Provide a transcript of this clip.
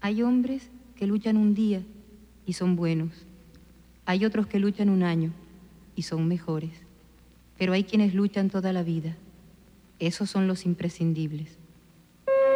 Hay hombres que luchan un día y son buenos. Hay otros que luchan un año y son mejores. Pero hay quienes luchan toda la vida. Esos son los imprescindibles.